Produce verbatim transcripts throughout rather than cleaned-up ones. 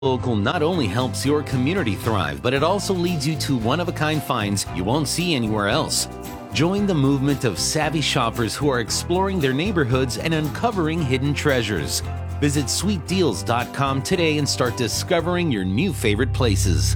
Local not only helps your community thrive, but it also leads you to one-of-a-kind finds you won't see anywhere else. Join the movement of savvy shoppers who are exploring their neighborhoods and uncovering hidden treasures. Visit sweet deals dot com today and start discovering your new favorite places.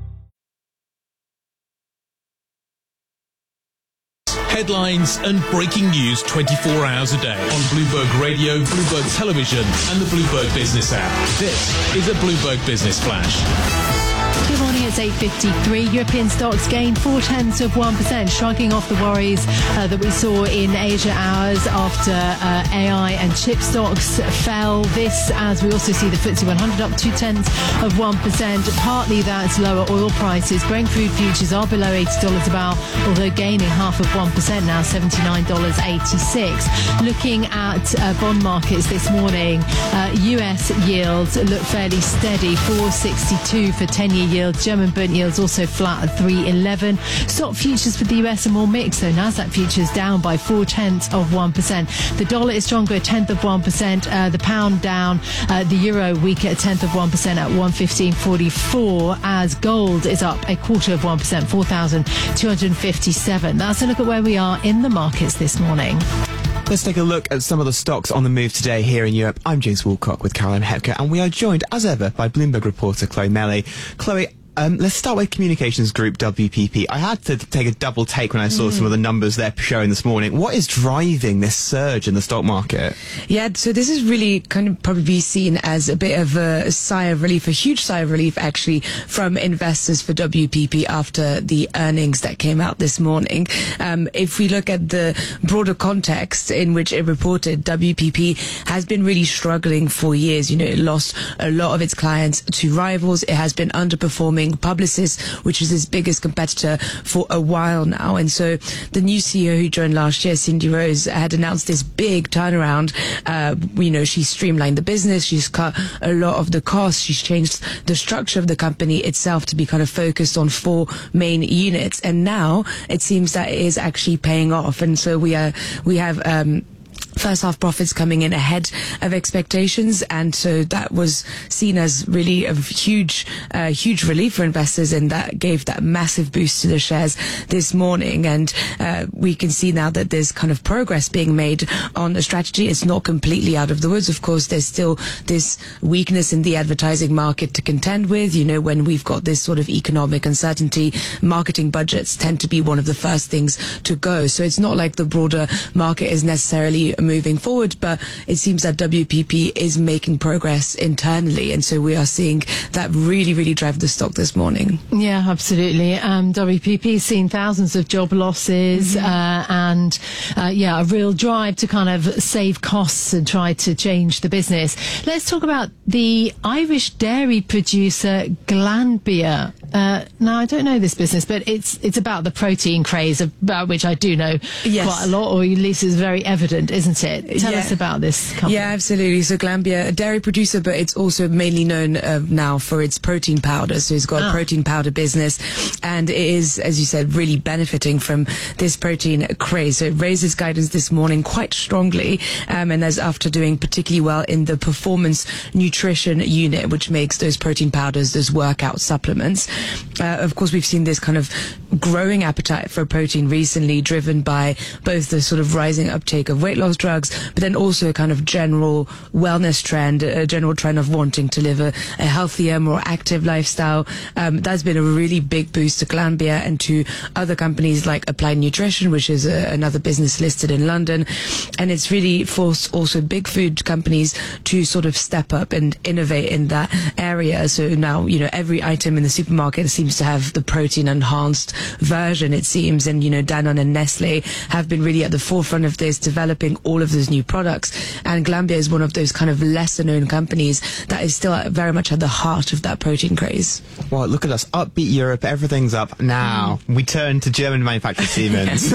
Headlines and breaking news twenty-four hours a day on Bloomberg Radio, Bloomberg Television and the Bloomberg Business app. This is a Bloomberg Business Flash. Good morning, it's eight fifty-three. European stocks gained four tenths of one percent, shrugging off the worries uh, that we saw in Asia hours after uh, A I and chip stocks fell. This, as we also see the F T S E one hundred up two tenths of one percent. Partly that's lower oil prices. Brent crude futures are below eighty dollars a barrel, although gaining half of one percent now, seventy-nine dollars and eighty-six cents. Looking at uh, bond markets this morning, uh, U S yields look fairly steady, four sixty-two for ten-year yields. German bond yields also flat at three eleven. Stock futures for the U S are more mixed, though. Nasdaq futures down by four tenths of one percent. The dollar is stronger, a tenth of one percent. Uh, the pound down. Uh, the euro weaker, a tenth of one percent at one fifteen forty-four. As gold is up a quarter of one percent, four thousand two hundred fifty-seven. That's a look at where we are in the markets this morning. Let's take a look at some of the stocks on the move today here in Europe. I'm James Woolcock with Caroline Hepker, and we are joined, as ever, by Bloomberg reporter Chloe Melly. Chloe, Um, let's start with Communications Group, W P P. I had to take a double take when I saw mm. some of the numbers they're showing this morning. What is driving this surge in the stock market? Yeah, so this is really kind of probably seen as a bit of a sigh of relief, a huge sigh of relief actually from investors for W P P after the earnings that came out this morning. Um, if we look at the broader context in which it reported, W P P has been really struggling for years. You know, it lost a lot of its clients to rivals. It has been underperforming Publicis, which is its biggest competitor, for a while now. And so the new C E O who joined last year, Cindy Rose, had announced this big turnaround. Uh, you know, she's streamlined the business, she's cut a lot of the costs, she's changed the structure of the company itself to be kind of focused on four main units. And now it seems that it is actually paying off. And so we are, we have, um, first half profits coming in ahead of expectations, and so that was seen as really a huge uh, huge relief for investors, and that gave that massive boost to the shares this morning. And uh, we can see now that there's kind of progress being made on the strategy. It's not completely out of the woods. Of course, there's still this weakness in the advertising market to contend with. You know, when we've got this sort of economic uncertainty, marketing budgets tend to be one of the first things to go. So it's not like the broader market is necessarily moving forward, but it seems that W P P is making progress internally, and so we are seeing that really, really drive the stock this morning. Yeah, absolutely. Um, W P P's seen thousands of job losses, mm-hmm. uh, and uh, yeah, a real drive to kind of save costs and try to change the business. Let's talk about the Irish dairy producer Glanbia. Uh, now, I don't know this business, but it's it's about the protein craze, about which I do know yes. quite a lot, or at least it's very evident, isn't it? Tell yeah. us about this company. Yeah, absolutely. So Glanbia, a dairy producer, but it's also mainly known uh, now for its protein powder. So it's got ah. a protein powder business, and it is, as you said, really benefiting from this protein craze. So it raised its guidance this morning quite strongly, um, and as after doing particularly well in the performance nutrition unit, which makes those protein powders, those workout supplements. Uh, of course, we've seen this kind of growing appetite for protein recently, driven by both the sort of rising uptake of weight loss drugs, but then also a kind of general wellness trend, a general trend of wanting to live a, a healthier, more active lifestyle. Um, that's been a really big boost to Glanbia and to other companies like Applied Nutrition, which is a, another business listed in London. And it's really forced also big food companies to sort of step up and innovate in that area. So now, you know, every item in the supermarket seems to have the protein enhanced version, it seems. And, you know, Danone and Nestle have been really at the forefront of this, developing all of those new products. And Glanbia is one of those kind of lesser known companies that is still very much at the heart of that protein craze. Well, look at us. Upbeat Europe. Everything's up. Now mm. we turn to German manufacturer Siemens.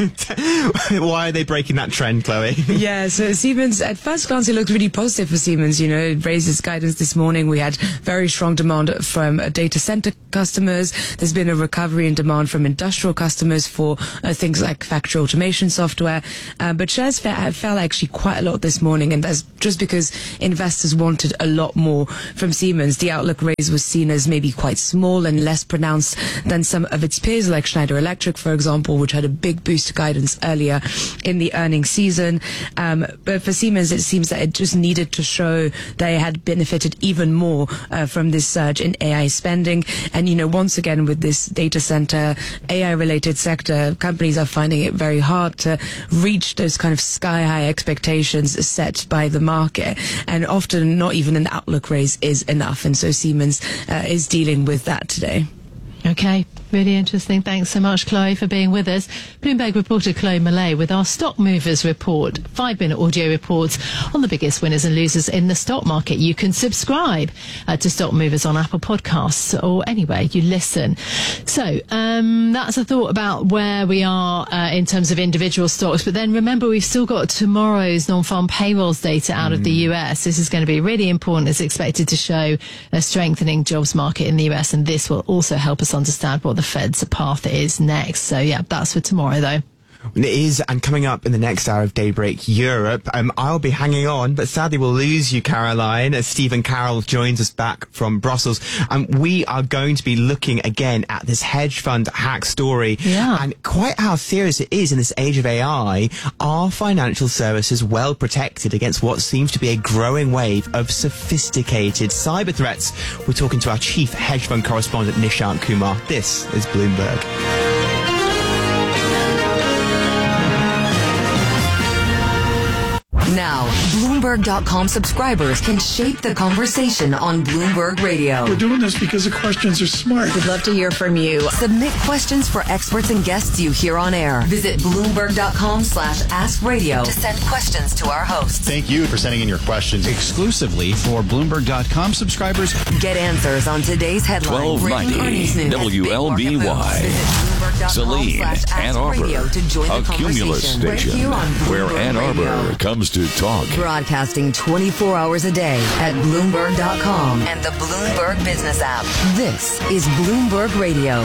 Why are they breaking that trend, Chloe? Yeah, so Siemens, at first glance, it looks really positive for Siemens. You know, it raised its guidance this morning. We had very strong demand from data center customers. There's been a recovery in demand from industrial customers for uh, things like factory automation software. Uh, but shares fe- fell actually quite a lot this morning, and that's just because investors wanted a lot more from Siemens. The outlook raise was seen as maybe quite small and less pronounced than some of its peers, like Schneider Electric, for example, which had a big boost to guidance earlier in the earnings season. Um, but for Siemens, it seems that it just needed to show they had benefited even more uh, from this surge in A I spending. And, you know, once again, with this data center, A I-related sector, companies are finding it very hard to reach those kind of sky-high expectations set by the market. And often not even an outlook raise is enough. And so Siemens uh, is dealing with that today. Okay, really interesting. Thanks so much, Chloe, for being with us. Bloomberg reporter Chloe Millay with our Stock Movers report, five-minute audio reports on the biggest winners and losers in the stock market. You can subscribe uh, to Stock Movers on Apple Podcasts or anywhere you listen. So um, that's a thought about where we are uh, in terms of individual stocks. But then remember, we've still got tomorrow's non-farm payrolls data out mm. of the U S. This is going to be really important. It's expected to show a strengthening jobs market in the U S, and this will also help us understand what the Fed's path is next. So yeah, that's for tomorrow though. It is, and coming up in the next hour of Daybreak Europe, um, I'll be hanging on, but sadly we'll lose you, Caroline, as Stephen Carroll joins us back from Brussels. And um, we are going to be looking again at this hedge fund hack story yeah. and quite how serious it is in this age of A I. Are financial services well protected against what seems to be a growing wave of sophisticated cyber threats? We're talking to our chief hedge fund correspondent, Nishant Kumar. This is Bloomberg. Now, Bloomberg dot com subscribers can shape the conversation on Bloomberg Radio. We're doing this because the questions are smart. We'd love to hear from you. Submit questions for experts and guests you hear on air. Visit Bloomberg dot com slash ask radio to send questions to our hosts. Thank you for sending in your questions exclusively for Bloomberg dot com subscribers. Get answers on today's headlines. twelve ninety W L B Y. Saline, Ann Arbor, a Cumulus station where Ann Arbor comes to talk. Broadcasting twenty-four hours a day at Bloomberg dot com and the Bloomberg Business app. This is Bloomberg Radio.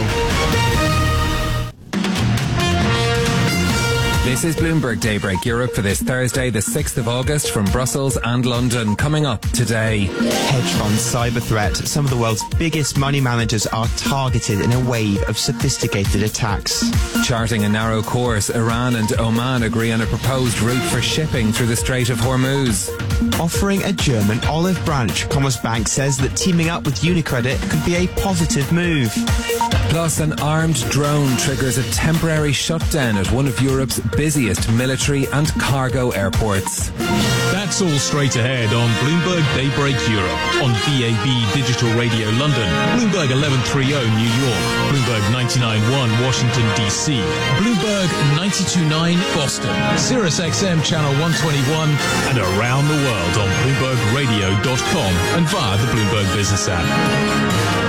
This is Bloomberg Daybreak Europe for this Thursday, the sixth of August, from Brussels and London. Coming up today, hedge fund cyber threat. Some of the world's biggest money managers are targeted in a wave of sophisticated attacks. Charting a narrow course, Iran and Oman agree on a proposed route for shipping through the Strait of Hormuz. Offering a German olive branch, Commerzbank says that teaming up with UniCredit could be a positive move. Plus, an armed drone triggers a temporary shutdown at one of Europe's busiest military and cargo airports. That's all straight ahead on Bloomberg Daybreak Europe, on V A B Digital Radio London, Bloomberg eleven thirty New York, Bloomberg ninety-nine point one Washington D C, Bloomberg ninety-two point nine Boston, Sirius X M Channel one twenty-one, and around the world on Bloomberg Radio dot com and via the Bloomberg Business app.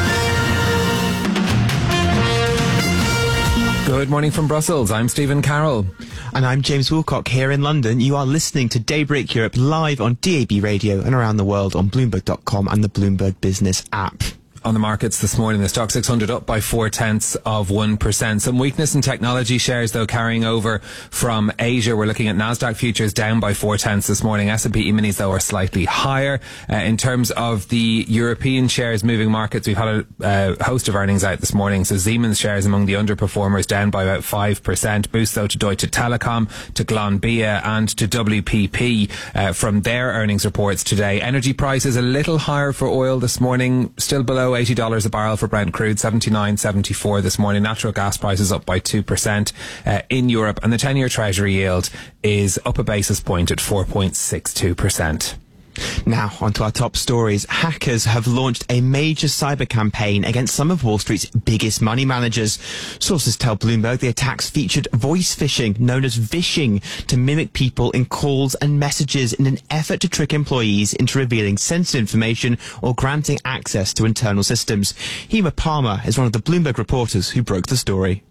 Good morning from Brussels. I'm Stephen Carroll. And I'm James Woolcock here in London. You are listening to Daybreak Europe live on D A B Radio and around the world on Bloomberg dot com and the Bloomberg Business app. On the markets this morning, the stock six hundred up by four tenths of one percent. Some weakness in technology shares, though, carrying over from Asia. We're looking at Nasdaq futures down by four tenths this morning. S and P E-minis, though, are slightly higher. Uh, in terms of the European shares moving markets, we've had a uh, host of earnings out this morning. So Siemens shares among the underperformers, down by about five percent. Boost, though, to Deutsche Telekom, to Glanbia and to W P P uh, from their earnings reports today. Energy prices a little higher for oil this morning, still below eighty dollars a barrel for Brent crude, seventy-nine seventy-four this morning. Natural gas prices up by two percent uh, in Europe, and the ten-year Treasury yield is up a basis point at four point six two percent. Now, onto our top stories. Hackers have launched a major cyber campaign against some of Wall Street's biggest money managers. Sources tell Bloomberg the attacks featured voice phishing, known as vishing, to mimic people in calls and messages in an effort to trick employees into revealing sensitive information or granting access to internal systems. Hema Palmer is one of the Bloomberg reporters who broke the story.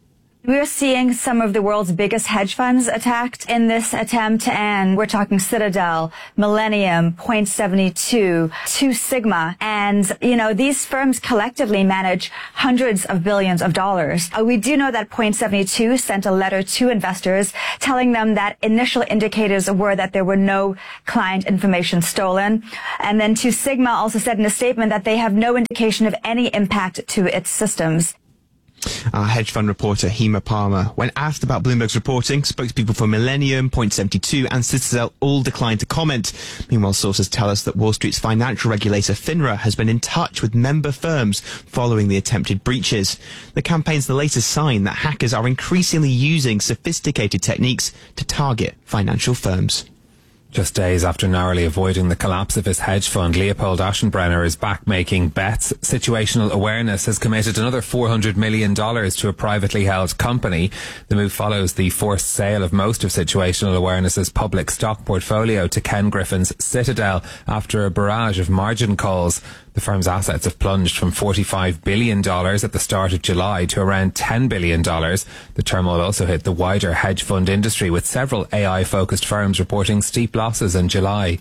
We're seeing some of the world's biggest hedge funds attacked in this attempt, and we're talking Citadel, Millennium, Point seventy-two, Two Sigma, and, you know, these firms collectively manage hundreds of billions of dollars. Uh, we do know that Point seventy-two sent a letter to investors telling them that initial indicators were that there were no client information stolen. And then Two Sigma also said in a statement that they have no indication of any impact to its systems. Our hedge fund reporter Hema Palmer, when asked about Bloomberg's reporting, spokespeople for Millennium, Point seventy-two and Citadel all declined to comment. Meanwhile, sources tell us that Wall Street's financial regulator FINRA has been in touch with member firms following the attempted breaches. The campaign's the latest sign that hackers are increasingly using sophisticated techniques to target financial firms. Just days after narrowly avoiding the collapse of his hedge fund, Leopold Aschenbrenner is back making bets. Situational Awareness has committed another four hundred million dollars to a privately held company. The move follows the forced sale of most of Situational Awareness's public stock portfolio to Ken Griffin's Citadel after a barrage of margin calls. The firm's assets have plunged from forty-five billion dollars at the start of July to around ten billion dollars. The turmoil also hit the wider hedge fund industry, with several A I-focused firms reporting steep losses in July.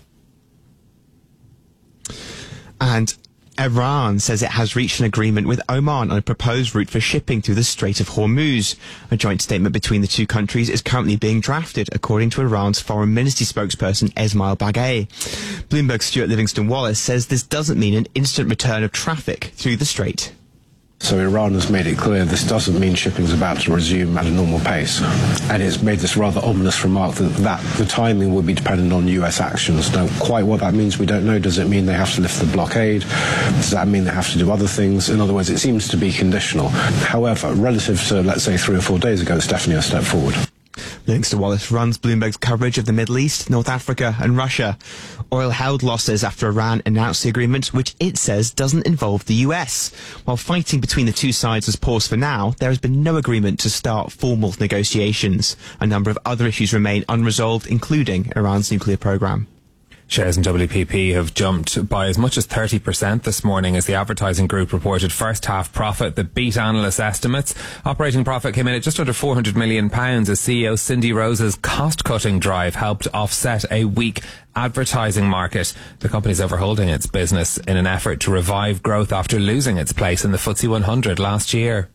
And Iran says it has reached an agreement with Oman on a proposed route for shipping through the Strait of Hormuz. A joint statement between the two countries is currently being drafted, according to Iran's foreign ministry spokesperson Esmail Baghaei. Bloomberg's Stuart Livingston-Wallace says this doesn't mean an instant return of traffic through the strait. So Iran has made it clear this doesn't mean shipping is about to resume at a normal pace. And it's made this rather ominous remark that, that the timing will be dependent on U S actions. Now, quite what that means, we don't know. Does it mean they have to lift the blockade? Does that mean they have to do other things? In other words, it seems to be conditional. However, relative to, let's say, three or four days ago, it's definitely a step forward. Livingston Wallace runs Bloomberg's coverage of the Middle East, North Africa and Russia. Oil held losses after Iran announced the agreement, which it says doesn't involve the U S. While fighting between the two sides has paused for now, there has been no agreement to start formal negotiations. A number of other issues remain unresolved, including Iran's nuclear program. Shares in W P P have jumped by as much as thirty percent this morning as the advertising group reported first half profit that beat analysts' estimates. Operating profit came in at just under four hundred million pounds as C E O Cindy Rose's cost-cutting drive helped offset a weak advertising market. The company's overholding its business in an effort to revive growth after losing its place in the F T S E one hundred last year.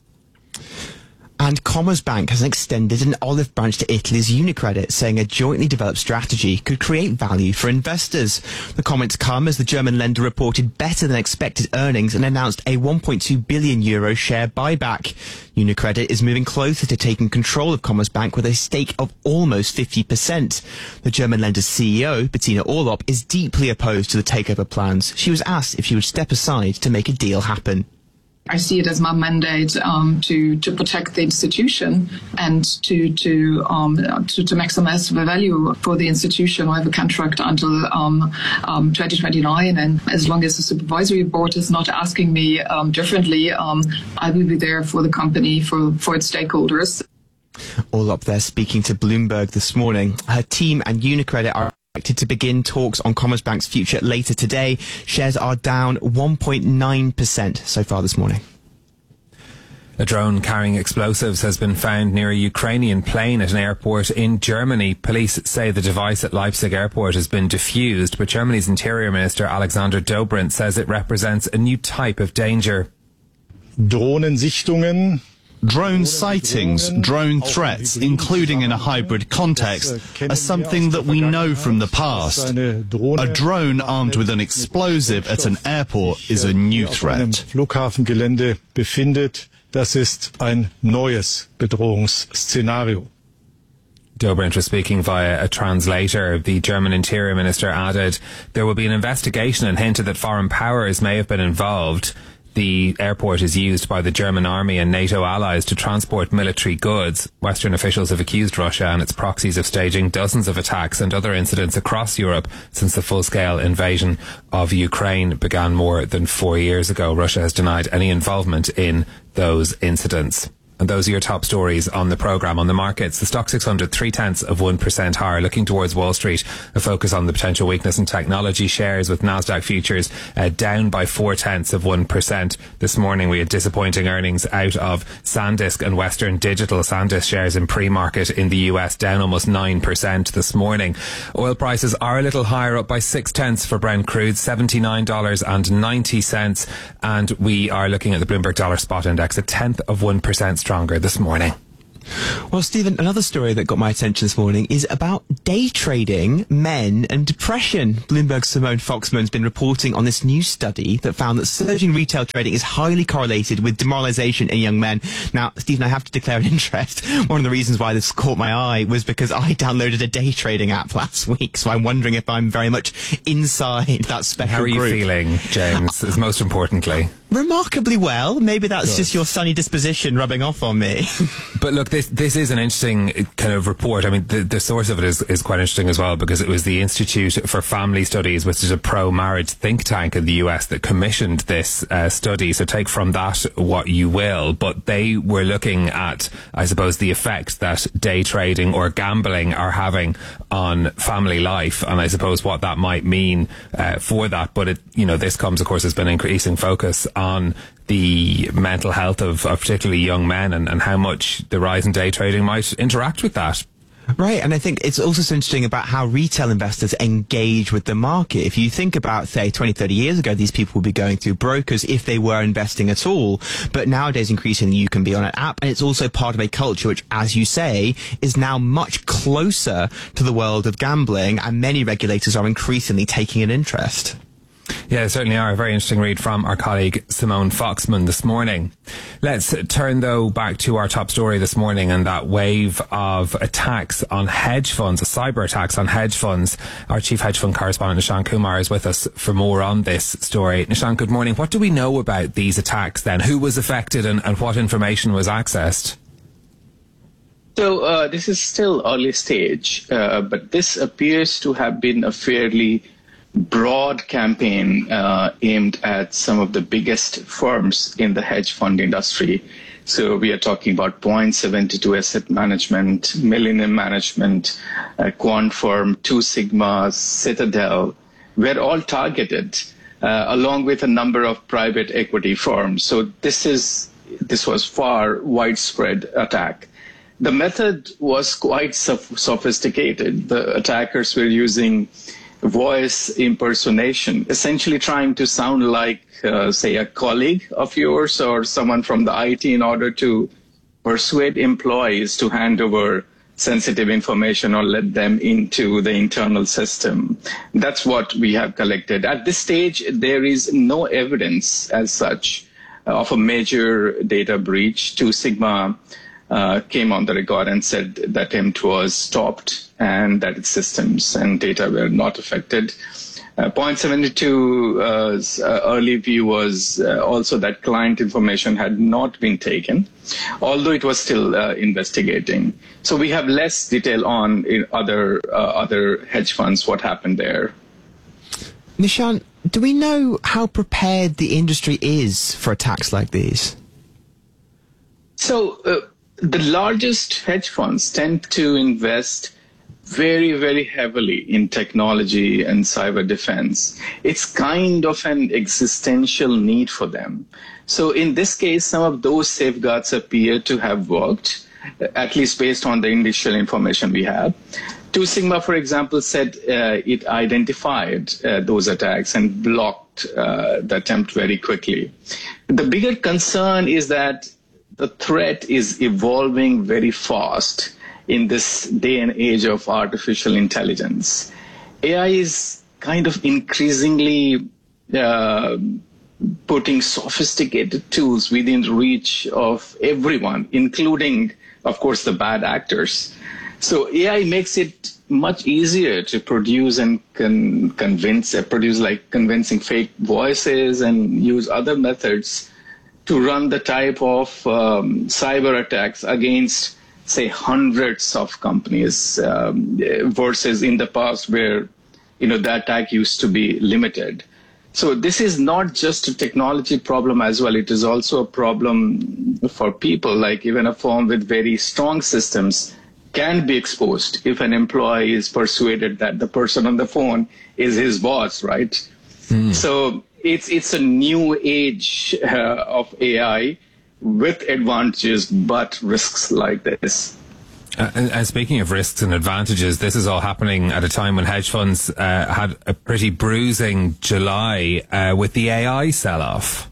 And Commerzbank has extended an olive branch to Italy's Unicredit, saying a jointly developed strategy could create value for investors. The comments come as the German lender reported better than expected earnings and announced a one point two billion euro share buyback. Unicredit is moving closer to taking control of Commerzbank with a stake of almost fifty percent. The German lender's C E O, Bettina Orlop, is deeply opposed to the takeover plans. She was asked if she would step aside to make a deal happen. I see it as my mandate um, to to protect the institution and to to, um, to to maximize the value for the institution. I have a contract until um, um, twenty twenty-nine, and as long as the supervisory board is not asking me um, differently, um, I will be there for the company, for for its stakeholders. All up there speaking to Bloomberg this morning. Her team and Unicredit are expected to begin talks on Commerzbank's future later today. Shares are down one point nine percent so far this morning. A drone carrying explosives has been found near a Ukrainian plane at an airport in Germany. Police say the device at Leipzig airport has been defused, but Germany's Interior Minister Alexander Dobrindt says it represents a new type of danger. Drohnensichtungen. Drone sightings, drone threats, including in a hybrid context, are something that we know from the past. A drone armed with an explosive at an airport is a new threat. Das ist ein neues Bedrohungsszenario. Dobrindt was speaking via a translator. The German Interior Minister added there will be an investigation and hinted that foreign powers may have been involved. The airport is used by the German army and NATO allies to transport military goods. Western officials have accused Russia and its proxies of staging dozens of attacks and other incidents across Europe since the full-scale invasion of Ukraine began more than four years ago. Russia has denied any involvement in those incidents. And those are your top stories on the programme. On the markets, the Stock six hundred, three-tenths of one percent higher. Looking towards Wall Street, a focus on the potential weakness in technology shares, with NASDAQ futures uh, down by four-tenths of one percent. This morning we had disappointing earnings out of SanDisk and Western Digital. SanDisk shares in pre-market in the U S down almost nine percent this morning. Oil prices are a little higher, up by six-tenths for Brent crude, seventy-nine dollars and ninety cents. And we are looking at the Bloomberg Dollar Spot Index, a tenth of one percent stronger this morning. Well, Stephen, another story that got my attention this morning is about day trading, men and depression. Bloomberg's Simone Foxman has been reporting on this new study that found that surging retail trading is highly correlated with demoralization in young men. Now, Stephen, I have to declare an interest. One of the reasons why this caught my eye was because I downloaded a day trading app last week, so I'm wondering if I'm very much inside that special How are you group. feeling, James, is most importantly? Remarkably well. Maybe that's Good. just your sunny disposition rubbing off on me. But look, this this is an interesting kind of report. I mean, the, the source of it is, is quite interesting as well, because it was the Institute for Family Studies, which is a pro-marriage think tank in the U S, that commissioned this uh, study. So take from that what you will. But they were looking at, I suppose, the effect that day trading or gambling are having on family life, and I suppose what that might mean uh, for that. But it, you know, this comes, of course, has been increasing focus on the mental health of, of particularly young men, and, and how much the rise in day trading might interact with that. Right, and I think it's also so interesting about how retail investors engage with the market. If you think about, say, twenty, thirty years ago, these people would be going through brokers if they were investing at all. But nowadays, increasingly, you can be on an app, and it's also part of a culture which, as you say, is now much closer to the world of gambling, and many regulators are increasingly taking an interest. Yeah, certainly are. A very interesting read from our colleague Simone Foxman this morning. Let's turn, though, back to our top story this morning, and that wave of attacks on hedge funds, cyber attacks on hedge funds. Our chief hedge fund correspondent, Nishan Kumar, is with us for more on this story. Nishan, good morning. What do we know about these attacks then? Who was affected, and, and what information was accessed? So uh, this is still early stage, uh, but this appears to have been a fairly broad campaign uh, aimed at some of the biggest firms in the hedge fund industry. So we are talking about Point seventy-two Asset Management, Millennium Management, uh, Quant Firm, Two Sigma, Citadel, were all targeted, uh, along with a number of private equity firms. So this is this was far widespread attack. The method was quite soph- sophisticated. The attackers were using voice impersonation, essentially trying to sound like, uh, say, a colleague of yours or someone from the I T in order to persuade employees to hand over sensitive information or let them into the internal system. That's what we have collected. At this stage, there is no evidence as such of a major data breach. Two Sigma uh, came on the record and said that attempt was stopped and that its systems and data were not affected. Uh, Point seventy-two's uh, early view was uh, also that client information had not been taken, although it was still uh, investigating. So we have less detail on in other uh, other hedge funds, what happened there. Nishan, do we know how prepared the industry is for attacks like these? So uh, the largest hedge funds tend to invest very, very heavily in technology and cyber defense. It's kind of an existential need for them. So in this case, some of those safeguards appear to have worked, at least based on the initial information we have. Two Sigma, for example, said uh, it identified uh, those attacks and blocked uh, the attempt very quickly. The bigger concern is that the threat is evolving very fast in this day and age of artificial intelligence. A I is kind of increasingly uh, putting sophisticated tools within reach of everyone, including, of course, the bad actors. So A I makes it much easier to produce and con- convince, uh, produce like convincing fake voices and use other methods to run the type of um, cyber attacks against, say, hundreds of companies um, versus in the past where, you know, the attack used to be limited. So this is not just a technology problem as well. It is also a problem for people. Like even a firm with very strong systems can be exposed if an employee is persuaded that the person on the phone is his boss, right? Mm. So it's it's a new age uh, of A I with advantages, but risks like this. Uh, and, and speaking of risks and advantages, this is all happening at a time when hedge funds uh, had a pretty bruising July uh, with the A I sell-off.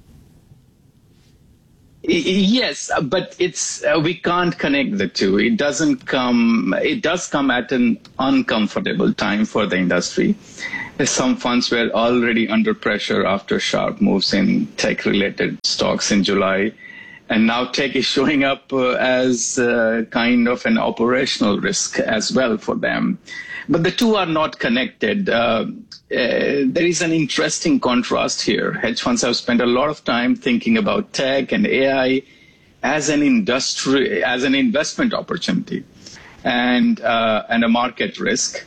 Yes, but it's uh, we can't connect the two. It doesn't come. It does come at an uncomfortable time for the industry. Some funds were already under pressure after sharp moves in tech-related stocks in July. And now tech is showing up uh, as uh, kind of an operational risk as well for them. But the two are not connected. Uh, uh, there is an interesting contrast here. Hedge funds have spent a lot of time thinking about tech and A I as an industry, as an investment opportunity and, uh, and a market risk.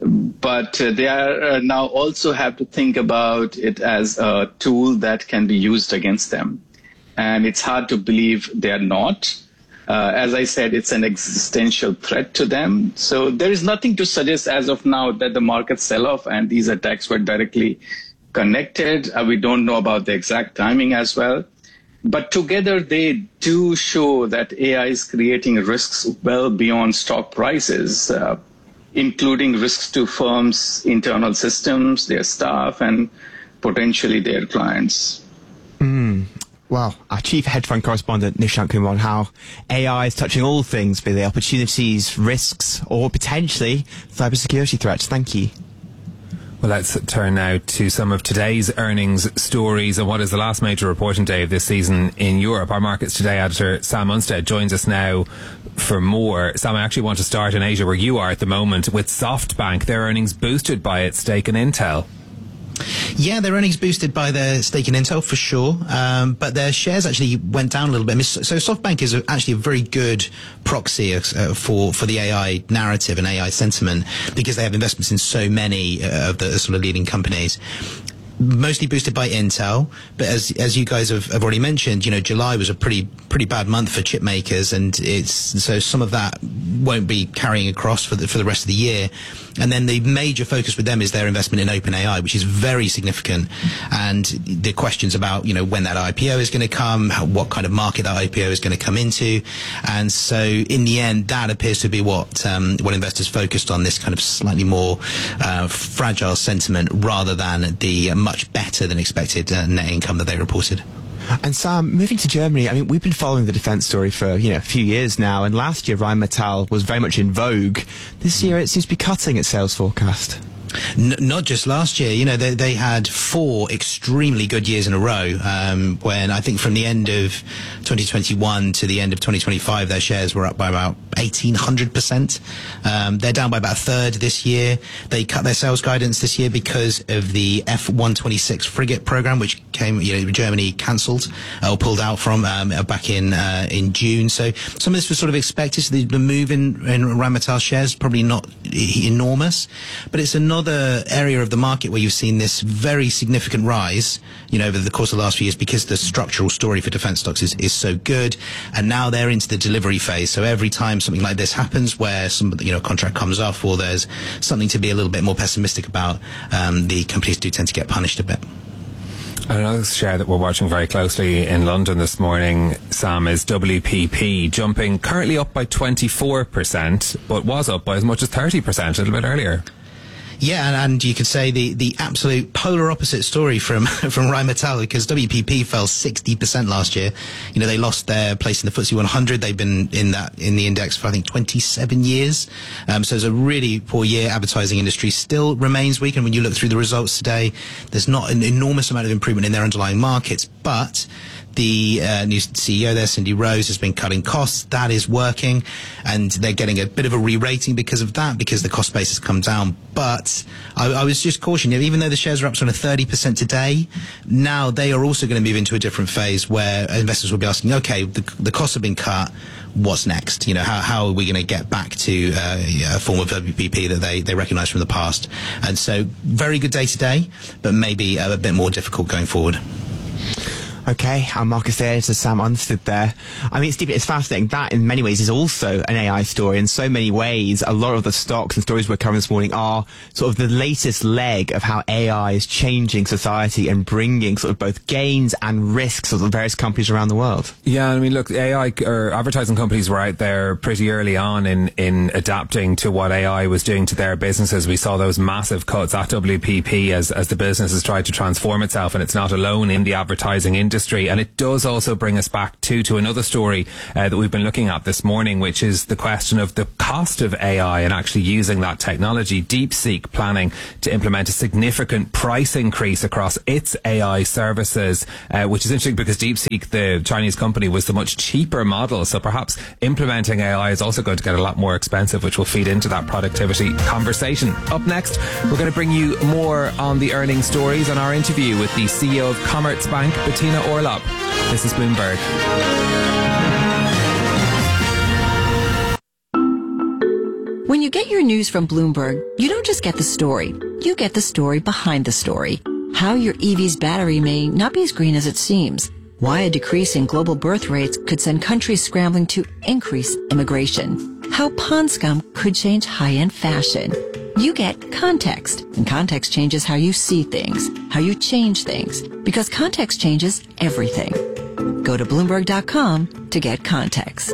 But uh, they are uh, now also have to think about it as a tool that can be used against them. And it's hard to believe they are not. Uh, as I said, it's an existential threat to them. So there is nothing to suggest as of now that the market sell-off and these attacks were directly connected. Uh, we don't know about the exact timing as well. But together they do show that A I is creating risks well beyond stock prices, uh, including risks to firms' internal systems, their staff, and potentially their clients. Mm. Well, our chief hedge fund correspondent, Nishant Kumar, on how A I is touching all things, be they opportunities, risks, or potentially cybersecurity threats. Thank you. Well, let's turn now to some of today's earnings stories and what is the last major reporting day of this season in Europe. Our Markets Today editor, Sam Unstead, joins us now for more. Sam, I actually want to start in Asia, where you are at the moment, with SoftBank. Their earnings boosted by its stake in Intel. Yeah, their earnings boosted by their stake in Intel for sure, um, but their shares actually went down a little bit. So SoftBank is actually a very good proxy uh, for for the A I narrative and A I sentiment, because they have investments in so many uh, of the sort of leading companies. Mostly boosted by Intel, but as as you guys have, have already mentioned, you know, July was a pretty pretty bad month for chip makers, and it's so some of that won't be carrying across for the for the rest of the year. And then the major focus with them is their investment in OpenAI, which is very significant. And the questions about, you know, when that I P O is going to come, how, what kind of market that I P O is going to come into. And so in the end, that appears to be what um, what investors focused on, this kind of slightly more uh, fragile sentiment, rather than the uh, much better than expected uh, net income that they reported. And Sam, moving to Germany, I mean, we've been following the defence story for, you know, a few years now, and last year Rheinmetall was very much in vogue. This year it seems to be cutting its sales forecast. N- not just last year, you know, they, they had four extremely good years in a row, um, when I think from the end of twenty twenty-one to the end of twenty twenty-five, their shares were up by about eighteen hundred percent. Um, they're down by about a third this year. They cut their sales guidance this year because of the F one twenty-six frigate program, which came, you know, Germany cancelled or pulled out from um, back in uh, in June. So some of this was sort of expected. So the, the move in, in Rheinmetall shares probably not enormous, but it's another Another area of the market where you've seen this very significant rise, you know, over the course of the last few years, because the structural story for defence stocks is, is so good, and now they're into the delivery phase. So every time something like this happens, where some, you know, contract comes off, or there's something to be a little bit more pessimistic about, um, the companies do tend to get punished a bit. Another share that we're watching very closely in London this morning, Sam, is W P P, jumping currently up by twenty-four percent, but was up by as much as thirty percent a little bit earlier. Yeah, and, and you could say the, the absolute polar opposite story from from Rheinmetall, because W P P fell sixty percent last year. You know, they lost their place in the F T S E one hundred. They've been in that in the index for I think twenty-seven years. Um, so it's a really poor year. Advertising industry still remains weak, and when you look through the results today, there's not an enormous amount of improvement in their underlying markets, but the uh, new C E O there, Cindy Rose, has been cutting costs. That is working, and they're getting a bit of a re-rating because of that, because the cost base has come down. But I, I was just cautioning, even though the shares are up sort of thirty percent today, now they are also going to move into a different phase where investors will be asking, okay, the, the costs have been cut, what's next? You know, how, how are we going to get back to uh, a form of W P P that they, they recognise from the past? And so, very good day today, but maybe a, a bit more difficult going forward. Okay, I'm Marcus there to Sam Unstead there. I mean, Steve, it's fascinating. That, in many ways, is also an A I story. In so many ways, a lot of the stocks and stories we're covering this morning are sort of the latest leg of how A I is changing society and bringing sort of both gains and risks of the various companies around the world. Yeah, I mean, look, A I or advertising companies were out there pretty early on in, in adapting to what A I was doing to their businesses. We saw those massive cuts at W P P as, as the business has tried to transform itself, and it's not alone in the advertising industry. And it does also bring us back to, to another story uh, that we've been looking at this morning, which is the question of the cost of A I and actually using that technology. DeepSeek planning to implement a significant price increase across its A I services, uh, which is interesting because DeepSeek, the Chinese company, was the much cheaper model. So perhaps implementing A I is also going to get a lot more expensive, which will feed into that productivity conversation. Up next, we're going to bring you more on the earnings stories and our interview with the C E O of Commerzbank, Bettina Orlopp. This is Bloomberg. When you get your news from Bloomberg, you don't just get the story. You get the story behind the story. How your E V's battery may not be as green as it seems. Why a decrease in global birth rates could send countries scrambling to increase immigration. How pond scum could change high-end fashion. You get context, and context changes how you see things, how you change things, because context changes everything. Go to Bloomberg dot com to get context.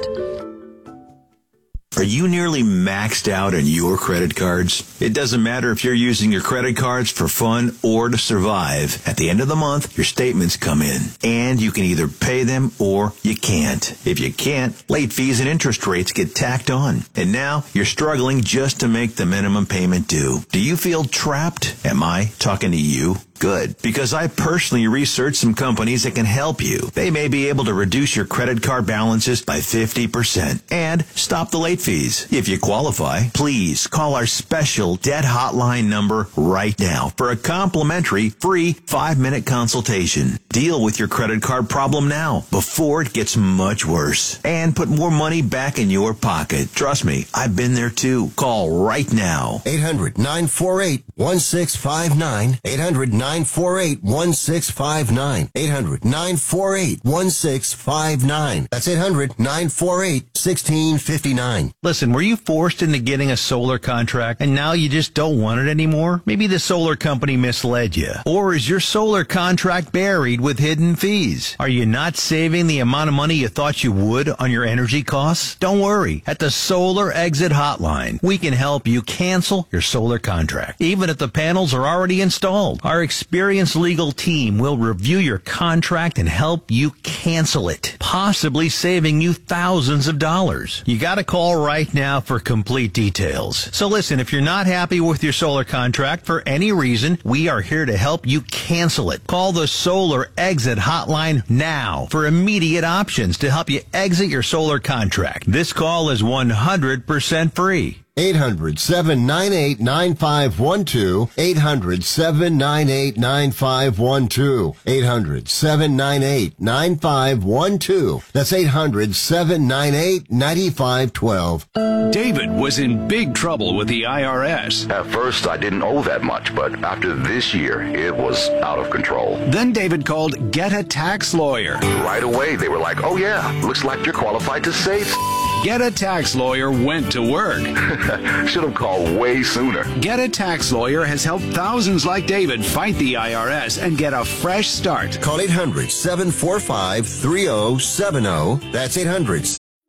Are you nearly maxed out on your credit cards? It doesn't matter if you're using your credit cards for fun or to survive. At the end of the month, your statements come in, and you can either pay them or you can't. If you can't, late fees and interest rates get tacked on. And now you're struggling just to make the minimum payment due. Do you feel trapped? Am I talking to you? Good, because I personally researched some companies that can help you. They may be able to reduce your credit card balances by fifty percent and stop the late fees. If you qualify, please call our special debt hotline number right now for a complimentary free five-minute consultation. Deal with your credit card problem now before it gets much worse and put more money back in your pocket. Trust me, I've been there too. Call right now. eight hundred nine four eight one six five nine. eight hundred nine four eight one six five nine. eight hundred nine four eight one six five nine. That's eight hundred nine four eight one six five nine. Listen, were you forced into getting a solar contract and now you just don't want it anymore? Maybe the solar company misled you. Or is your solar contract buried with hidden fees? Are you not saving the amount of money you thought you would on your energy costs? Don't worry. At the Solar Exit Hotline, we can help you cancel your solar contract, even if the panels are already installed. Our experienced legal team will review your contract and help you cancel it, possibly saving you thousands of dollars. You got to call right now for complete details. So listen, if you're not happy with your solar contract for any reason, we are here to help you cancel it. Call the Solar Exit Hotline now for immediate options to help you exit your solar contract. This call is one hundred percent free. eight hundred seven nine eight nine five one two. eight hundred seven nine eight nine five one two. eight hundred seven nine eight nine five one two. That's eight hundred seven nine eight nine five one two. David was in big trouble with the I R S. At first, I didn't owe that much, but after this year, it was out of control. Then David called Get a Tax Lawyer. Right away, they were like, oh yeah, looks like you're qualified to save. Get a Tax Lawyer went to work. Should have called way sooner. Get a Tax Lawyer has helped thousands like David fight the I R S and get a fresh start. Call eight hundred seven four five three zero seven zero. That's eight hundred.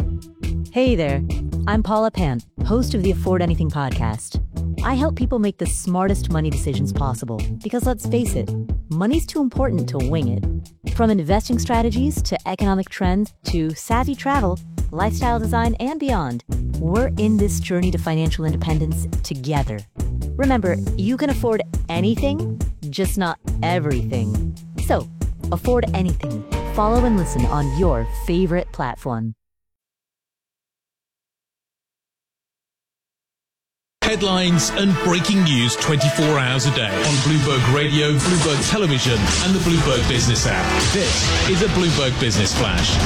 Hey there. I'm Paula Pan, host of the Afford Anything podcast. I help people make the smartest money decisions possible because, let's face it, money's too important to wing it. From investing strategies to economic trends to savvy travel, lifestyle design, and beyond, we're in this journey to financial independence together. Remember, you can afford anything, just not everything. So, afford anything follow and listen on your favorite platform. Headlines and breaking news twenty-four hours a day on Bloomberg Radio, Bloomberg Television, and the Bloomberg Business app. This is a Bloomberg Business Flash.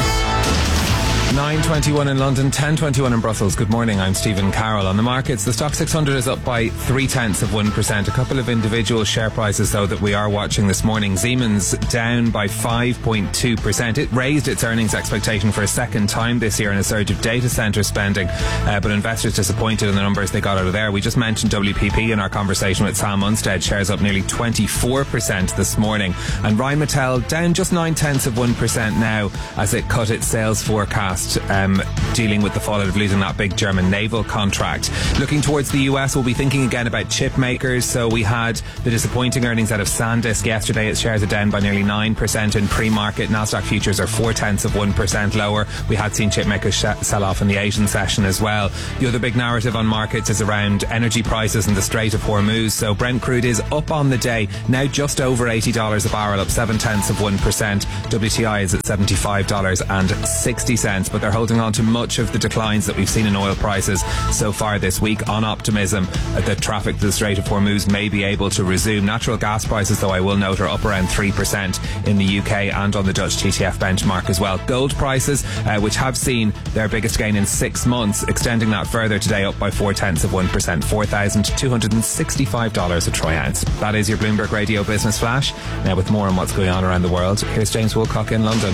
nine twenty-one in London, ten twenty-one in Brussels. Good morning, I'm Stephen Carroll. On the markets, the Stock six hundred is up by three-tenths of one percent. A couple of individual share prices, though, that we are watching this morning. Siemens down by five point two percent. It raised its earnings expectation for a second time this year in a surge of data centre spending, uh, but investors disappointed in the numbers they got out of there. We just mentioned W P P in our conversation with Sam Munstead. Shares up nearly twenty-four percent this morning. And Rheinmetall down just nine-tenths of one percent now as it cut its sales forecast, Um, dealing with the fallout of losing that big German naval contract. Looking towards the U S, we'll be thinking again about chip makers. So we had the disappointing earnings out of SanDisk yesterday. Its shares are down by nearly nine percent in pre-market. Nasdaq futures are four-tenths of one percent lower. We had seen chip makers sh- sell off in the Asian session as well. The other big narrative on markets is around energy prices and the Strait of Hormuz. So Brent crude is up on the day, now just over eighty dollars a barrel, up seven-tenths of one percent. W T I is at seventy-five dollars and sixty cents, but they're holding on to much of the declines that we've seen in oil prices so far this week on optimism that traffic to the Strait of Hormuz may be able to resume. Natural gas prices, though, I will note, are up around three percent in the U K and on the Dutch T T F benchmark as well. Gold prices, uh, which have seen their biggest gain in six months, extending that further today, up by four-tenths of one percent, four thousand two hundred sixty-five dollars a troy ounce. That is your Bloomberg Radio Business Flash. Now, with more on what's going on around the world, here's James Woolcock in London.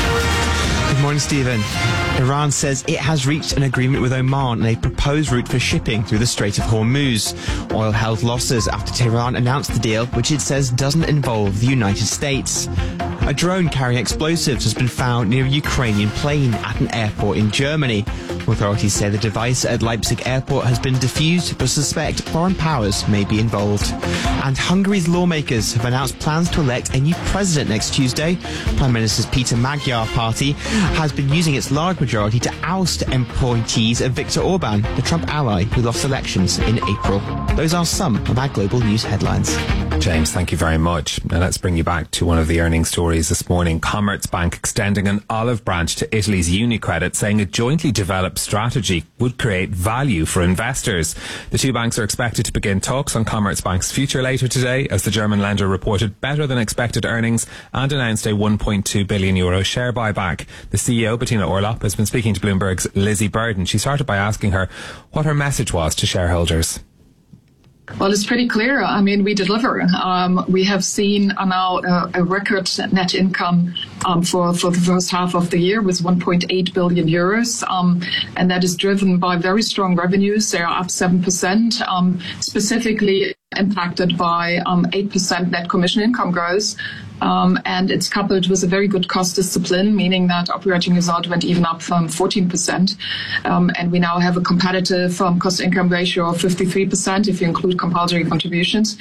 Good morning, Stephen. Iran says it has reached an agreement with Oman on a proposed route for shipping through the Strait of Hormuz. Oil held losses after Tehran announced the deal, which it says doesn't involve the United States. A drone carrying explosives has been found near a Ukrainian plane at an airport in Germany. Authorities say the device at Leipzig airport has been defused, but suspect foreign powers may be involved. And Hungary's lawmakers have announced plans to elect a new president next Tuesday. Prime Minister's Peter Magyar party has been using its large majority to oust appointees of Viktor Orban, the Trump ally who lost elections in April. Those are some of our global news headlines. James, thank you very much. Now let's bring you back to one of the earnings stories this morning. Commerzbank extending an olive branch to Italy's UniCredit, saying a jointly developed strategy would create value for investors. The two banks are expected to begin talks on Commerzbank's future later today, as the German lender reported better than expected earnings and announced a one point two billion euro share buyback. The C E O, Bettina Orlopp, has been speaking to Bloomberg's Lizzie Burden. She started by asking her what her message was to shareholders. Well, it's pretty clear. I mean, we deliver. Um, we have seen now a, a record net income um, for, for the first half of the year with one point eight billion euros. Um, and that is driven by very strong revenues. They are up seven percent, um, specifically impacted by um, eight percent net commission income growth. Um, and it's coupled with a very good cost discipline, meaning that operating result went even up from fourteen percent. Um, and we now have a competitive um, cost-income ratio of fifty-three percent if you include compulsory contributions.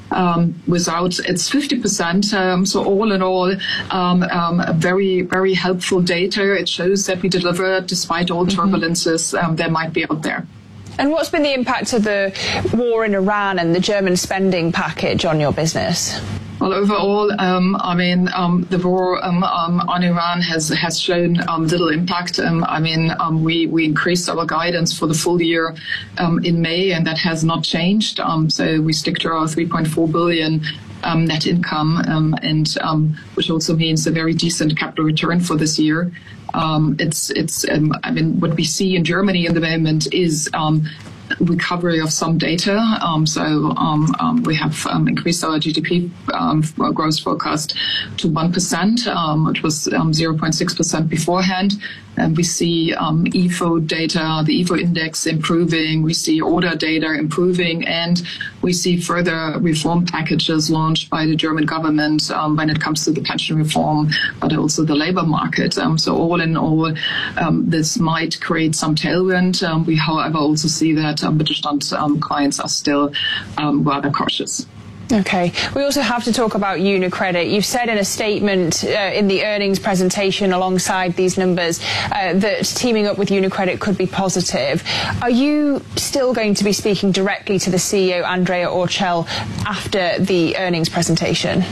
Um, without it's fifty percent. Um, so all in all, um, um, a very, very helpful data. It shows that we deliver despite all turbulences um, there might be out there. And what's been the impact of the war in Iran and the German spending package on your business? Well, overall, um, I mean, um, the war um, um, on Iran has has shown um, little impact. Um, I mean, um, we we increased our guidance for the full year um, in May, and that has not changed. Um, so we stick to our three point four billion um, net income, um, and um, which also means a very decent capital return for this year. Um, it's it's um, I mean, what we see in Germany in the moment is Um, recovery of some data. Um, so um, um, we have um, increased our G D P um, growth forecast to one percent. Um, it was um, zero point six percent beforehand. And we see um, I F O data, the I F O index improving. We see order data improving. And we see further reform packages launched by the German government um, when it comes to the pension reform, but also the labor market. Um, so all in all, um, this might create some tailwind. Um, we, however, also see that um, Mittelstand um, clients are still um, rather cautious. Okay. We also have to talk about UniCredit. You've said in a statement uh, in the earnings presentation alongside these numbers uh, that teaming up with UniCredit could be positive. Are you still going to be speaking directly to the C E O, Andrea Orcel, after the earnings presentation?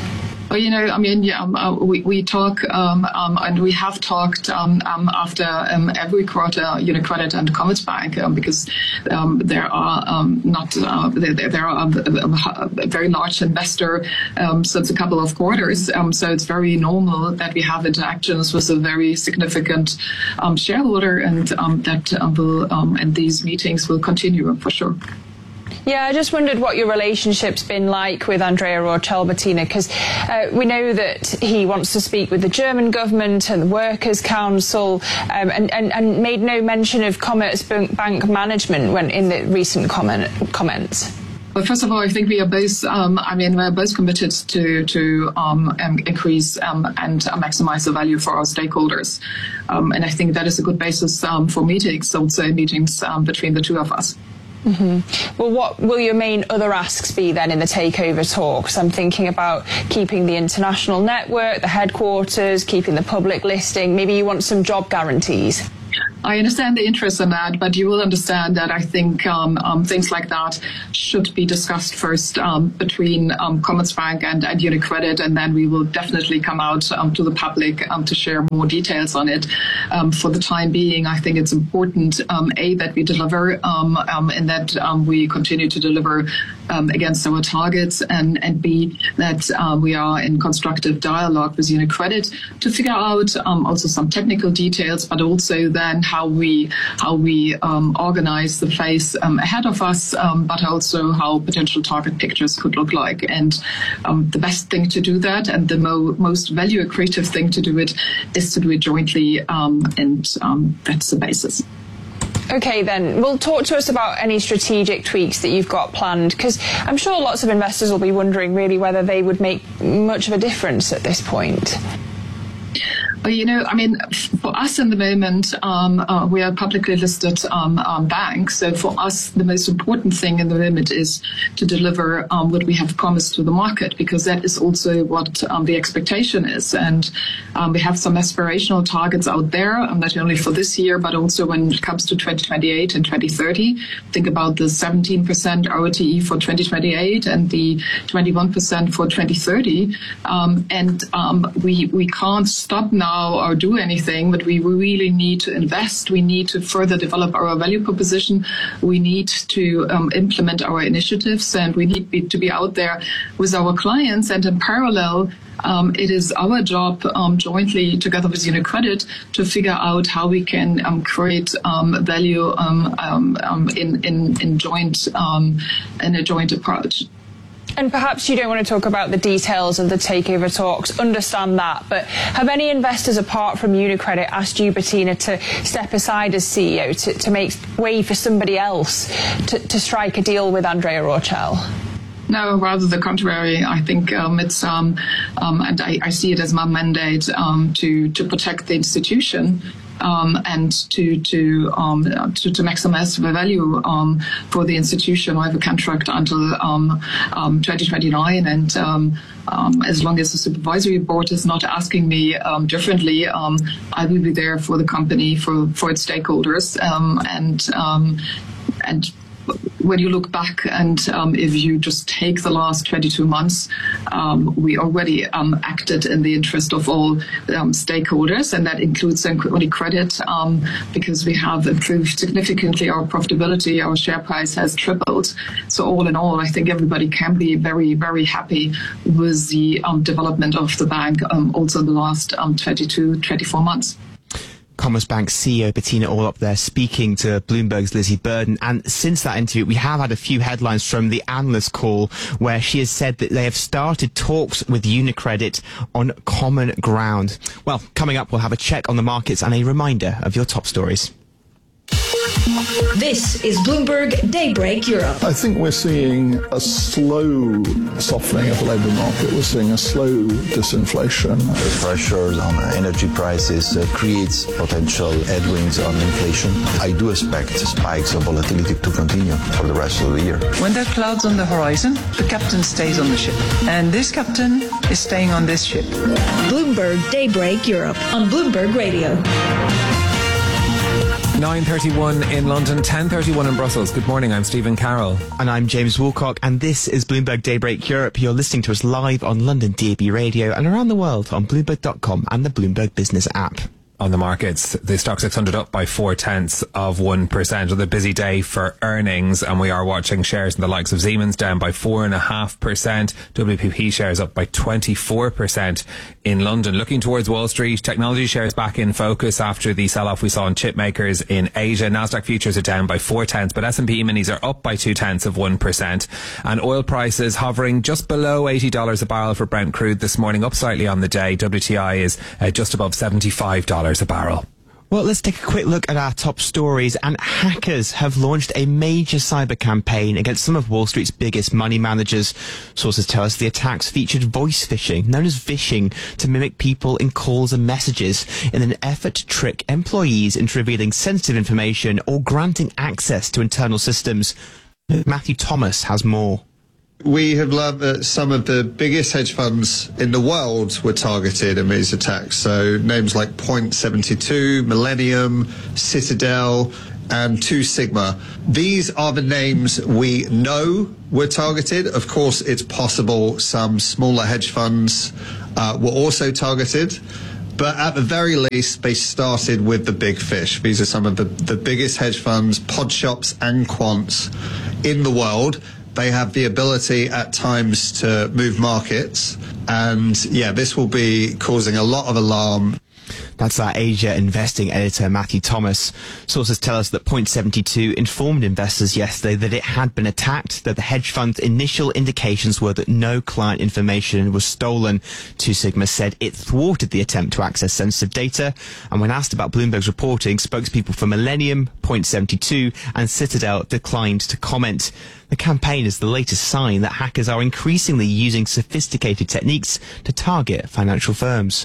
Well, you know, I mean, yeah, um, uh, we, we talk um, um, and we have talked um, um, after um, every quarter, UniCredit and Commerzbank, um, because um, there are um, not uh, there, there are a, a very large investor um, since a couple of quarters. Um, so it's very normal that we have interactions with a very significant um, shareholder, and um, that uh, will um, and these meetings will continue for sure. Yeah, I just wondered what your relationship's been like with Andrea Orcel, Bettina, because uh, we know that he wants to speak with the German government and the Workers' Council, um, and, and, and made no mention of Commerzbank management when in the recent comment, comments. Well, first of all, I think we are both, um, I mean, we're both committed to, to um, increase um, and maximize the value for our stakeholders. Um, and I think that is a good basis um, for meetings, also meetings um, between the two of us. Mm-hmm. Well, what will your main other asks be then in the takeover talks? I'm thinking about keeping the international network, the headquarters, keeping the public listing. Maybe you want some job guarantees. I understand the interest in that, but you will understand that I think um, um, things like that should be discussed first um, between um, Commerzbank and, and UniCredit, and then we will definitely come out um, to the public um, to share more details on it. Um, for the time being, I think it's important, um, A, that we deliver um, um, and that um, we continue to deliver um, against our targets, and, and B, that uh, we are in constructive dialogue with UniCredit to figure out um, also some technical details, but also then how we how we um, organize the phase um, ahead of us, um, but also how potential target pictures could look like. And um, the best thing to do that, and the mo- most value accretive thing to do it, is to do it jointly, um, and um, that's the basis. Okay, then. Well, talk to us about any strategic tweaks that you've got planned, because I'm sure lots of investors will be wondering really whether they would make much of a difference at this point. Well, you know, I mean, for us in the moment, um, uh, we are a publicly listed um, um, bank. So for us, the most important thing in the moment is to deliver um, what we have promised to the market, because that is also what um, the expectation is. And um, we have some aspirational targets out there, um, not only for this year, but also when it comes to twenty twenty-eight and twenty thirty. Think about the seventeen percent R O T E for twenty twenty-eight and the twenty-one percent for twenty thirty. Um, and um, we, we can't stop now or do anything, but we really need to invest. We need to further develop our value proposition. We need to um, implement our initiatives, and we need be, to be out there with our clients. And in parallel, um, it is our job um, jointly together with UniCredit to figure out how we can um, create um, value um, um, um, in, in, in joint um, in a joint approach. And perhaps you don't want to talk about the details of the takeover talks, understand that, but have any investors apart from UniCredit asked you, Bettina, to step aside as C E O to, to make way for somebody else to, to strike a deal with Andrea Orcel? No, rather the contrary. I think um, it's, um, um, and I, I see it as my mandate um, to, to protect the institution. Um, and to to, um, to to maximize the value um, for the institution. I have a contract until um, um, twenty twenty-nine, and um, um, as long as the supervisory board is not asking me um, differently, um, I will be there for the company, for for its stakeholders, um, and um, and. When you look back, and um, if you just take the last twenty-two months, um, we already um, acted in the interest of all um, stakeholders, and that includes UniCredit, um, because we have improved significantly our profitability. Our share price has tripled. So all in all, I think everybody can be very, very happy with the um, development of the bank, um, also in the last um, twenty-two, twenty-four months. Commerzbank C E O Bettina Orlopp there speaking to Bloomberg's Lizzie Burden. And since that interview, we have had a few headlines from the analyst call where she has said that they have started talks with UniCredit on common ground. Well, coming up, we'll have a check on the markets and a reminder of your top stories. This is Bloomberg Daybreak Europe. I think we're seeing a slow softening of the labour market. We're seeing a slow disinflation. The pressures on energy prices uh, creates potential headwinds on inflation. I do expect spikes of volatility to continue for the rest of the year. When there are clouds on the horizon, the captain stays on the ship. And this captain is staying on this ship. Bloomberg Daybreak Europe on Bloomberg Radio. nine thirty-one in London, ten thirty-one in Brussels. Good morning, I'm Stephen Carroll. And I'm James Woolcock, and this is Bloomberg Daybreak Europe. You're listening to us live on London D A B Radio and around the world on Bloomberg dot com and the Bloomberg Business app. On the markets, the stock six hundred up by four tenths of one percent. Another busy day for earnings, and we are watching shares in the likes of Siemens down by four point five percent. W P P shares up by twenty-four percent in London. Looking towards Wall Street, technology shares back in focus after the sell-off we saw in chip makers in Asia. Nasdaq futures are down by four tenths, but S and P minis are up by two tenths of one percent. And oil prices hovering just below eighty dollars a barrel for Brent crude this morning, up slightly on the day. W T I is uh, just above seventy-five dollars a barrel. Well, let's take a quick look at our top stories. And hackers have launched a major cyber campaign against some of Wall Street's biggest money managers. Sources tell us the attacks featured voice phishing, known as vishing, to mimic people in calls and messages in an effort to trick employees into revealing sensitive information or granting access to internal systems. Matthew Thomas has more. We have learned that some of the biggest hedge funds in the world were targeted in these attacks. So names like Point seventy-two, Millennium, Citadel, and Two Sigma. These are the names we know were targeted. Of course, it's possible some smaller hedge funds uh, were also targeted. But at the very least, they started with the big fish. These are some of the, the biggest hedge funds, pod shops and quants in the world. They have the ability at times to move markets. And yeah, this will be causing a lot of alarm. That's our Asia investing editor, Matthew Thomas. Sources tell us that Point seventy-two informed investors yesterday that it had been attacked, that the hedge fund's initial indications were that no client information was stolen. Two Sigma said it thwarted the attempt to access sensitive data. And when asked about Bloomberg's reporting, spokespeople for Millennium, Point seventy-two and Citadel declined to comment. The campaign is the latest sign that hackers are increasingly using sophisticated techniques to target financial firms.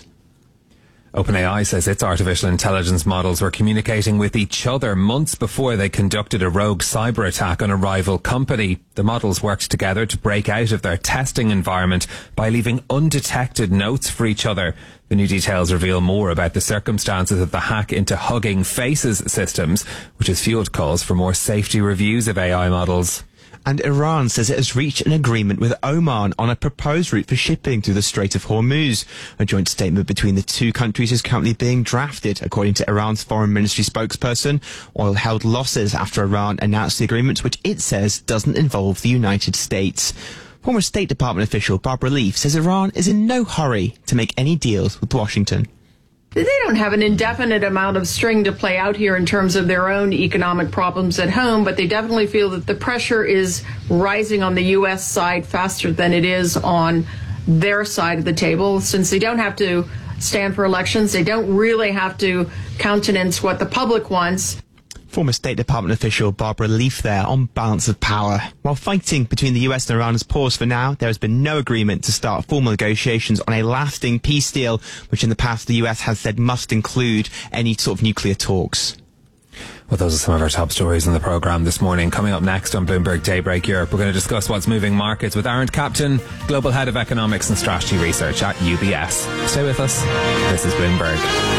OpenAI says its artificial intelligence models were communicating with each other months before they conducted a rogue cyber attack on a rival company. The models worked together to break out of their testing environment by leaving undetected notes for each other. The new details reveal more about the circumstances of the hack into Hugging Faces systems, which has fueled calls for more safety reviews of A I models. And Iran says it has reached an agreement with Oman on a proposed route for shipping through the Strait of Hormuz. A joint statement between the two countries is currently being drafted, according to Iran's foreign ministry spokesperson. Oil held losses after Iran announced the agreement, which it says doesn't involve the United States. Former State Department official Barbara Leaf says Iran is in no hurry to make any deals with Washington. They don't have an indefinite amount of string to play out here in terms of their own economic problems at home, but they definitely feel that the pressure is rising on the U S side faster than it is on their side of the table. Since they don't have to stand for elections, they don't really have to countenance what the public wants. Former State Department official Barbara Leaf there on balance of power. While fighting between the U S and Iran has paused for now, there has been no agreement to start formal negotiations on a lasting peace deal, which in the past the U S has said must include any sort of nuclear talks. Well, those are some of our top stories in the programme this morning. Coming up next on Bloomberg Daybreak Europe, we're going to discuss what's moving markets with Arend Kapteyn, Global Head of Economics and Strategy Research at U B S. Stay with us. This is Bloomberg.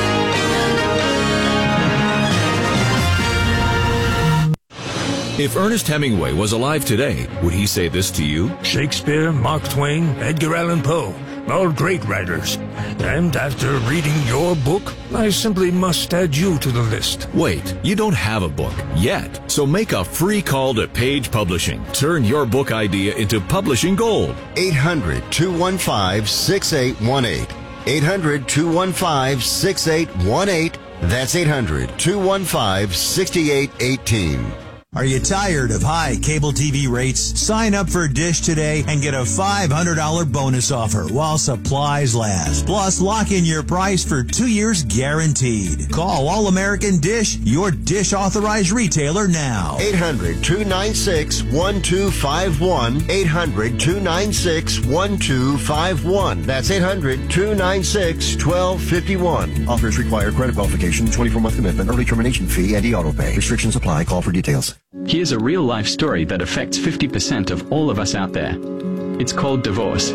If Ernest Hemingway was alive today, would he say this to you? Shakespeare, Mark Twain, Edgar Allan Poe, all great writers. And after reading your book, I simply must add you to the list. Wait, you don't have a book yet. So make a free call to Page Publishing. Turn your book idea into publishing gold. eight hundred, two one five, six eight one eight. eight hundred, two one five, six eight one eight. That's eight hundred, two one five, six eight one eight. Are you tired of high cable T V rates? Sign up for Dish today and get a five hundred dollars bonus offer while supplies last. Plus, lock in your price for two years guaranteed. Call All American Dish, your Dish authorized retailer now. eight hundred, two nine six, one two five one. eight hundred, two nine six, one two five one. That's eight hundred, two nine six, one two five one. Offers require credit qualification, twenty-four month commitment, early termination fee, and e-auto pay. Restrictions apply. Call for details. Here's a real-life story that affects fifty percent of all of us out there. It's called divorce.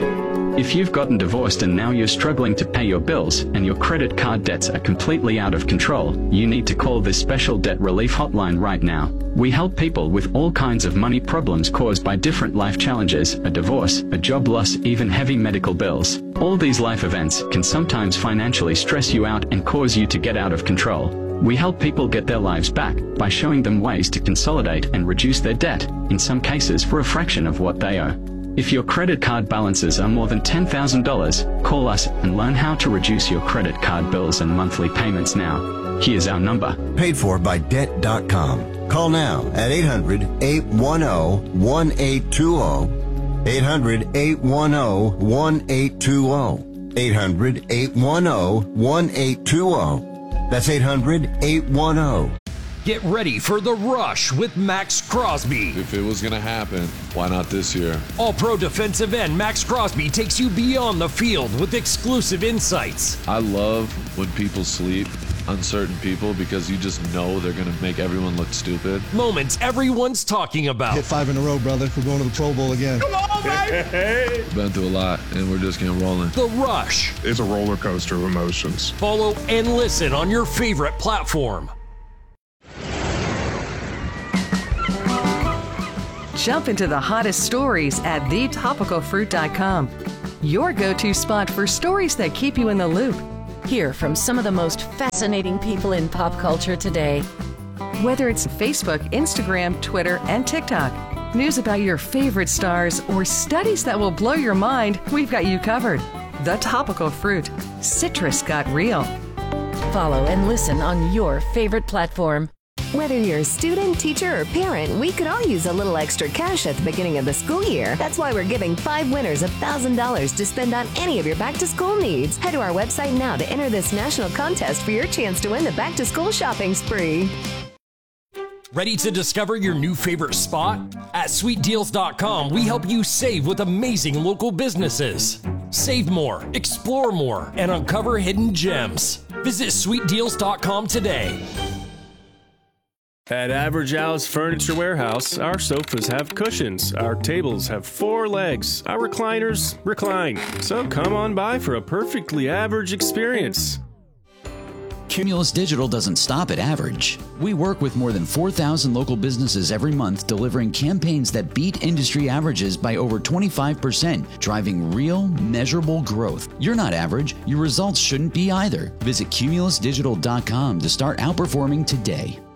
If you've gotten divorced and now you're struggling to pay your bills and your credit card debts are completely out of control, you need to call this special debt relief hotline right now. We help people with all kinds of money problems caused by different life challenges, a divorce, a job loss, even heavy medical bills. All these life events can sometimes financially stress you out and cause you to get out of control. We help people get their lives back by showing them ways to consolidate and reduce their debt, in some cases for a fraction of what they owe. If your credit card balances are more than ten thousand dollars, call us and learn how to reduce your credit card bills and monthly payments now. Here's our number. Paid for by debt dot com. Call now at eight hundred, eight one zero, one eight two zero. eight hundred, eight one zero, one eight two zero. eight hundred, eight one zero, one eight two zero. That's eight hundred, eight one zero. Get ready for The Rush with Max Crosby. If it was going to happen, why not this year? All-pro defensive end Max Crosby takes you beyond the field with exclusive insights. I love when people sleep, uncertain people, because you just know they're going to make everyone look stupid. Moments everyone's talking about. Hit five in a row, brother. We're going to the Pro Bowl again. Come on, baby! Been through a lot, and we're just getting rolling. The Rush. It's a roller coaster of emotions. Follow and listen on your favorite platform. Jump into the hottest stories at the topical fruit dot com. Your go-to spot for stories that keep you in the loop. Hear from some of the most fascinating people in pop culture today. Whether it's Facebook, Instagram, Twitter, and TikTok, news about your favorite stars, or studies that will blow your mind, we've got you covered. The Topical Fruit. Citrus got real. Follow and listen on your favorite platform. Whether you're a student, teacher, or parent, we could all use a little extra cash at the beginning of the school year. That's why we're giving five winners one thousand dollars to spend on any of your back-to-school needs. Head to our website now to enter this national contest for your chance to win the back-to-school shopping spree. Ready to discover your new favorite spot? At sweet deals dot com, we help you save with amazing local businesses. Save more, explore more, and uncover hidden gems. Visit sweet deals dot com today. At Average Al's Furniture Warehouse, our sofas have cushions, our tables have four legs, our recliners recline. So come on by for a perfectly average experience. Cumulus Digital doesn't stop at average. We work with more than four thousand local businesses every month, delivering campaigns that beat industry averages by over twenty-five percent, driving real, measurable growth. You're not average. Your results shouldn't be either. Visit cumulus digital dot com to start outperforming today.